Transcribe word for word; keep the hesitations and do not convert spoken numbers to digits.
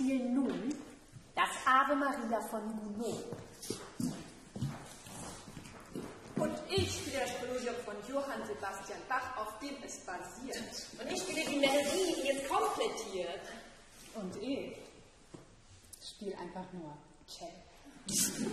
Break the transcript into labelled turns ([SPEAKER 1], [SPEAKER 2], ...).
[SPEAKER 1] spielen nun das Ave Maria von Gounod.
[SPEAKER 2] Und ich spiele das Präludium von Johann Sebastian Bach, auf dem es basiert.
[SPEAKER 3] Und ich spiele die Melodie, die es komplettiert.
[SPEAKER 1] Und ich spiele einfach nur Cello.